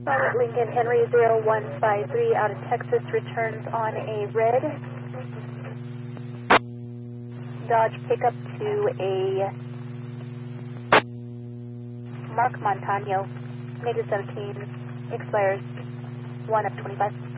Charlotte Lincoln Henry 0153 out of Texas returns on a red Dodge pickup to a Mark Montano, negative 17, expires 1 of 25.